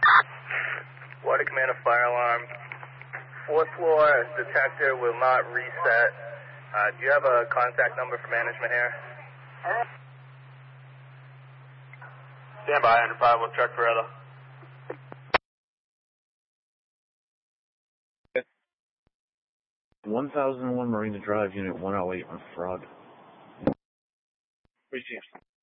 Water Commander, fire alarm. Fourth floor detector will not reset. Do you have a contact number for management here? Stand by, 105, we'll check for other. 1001 Marina Drive, Unit 108 on Frog. Received.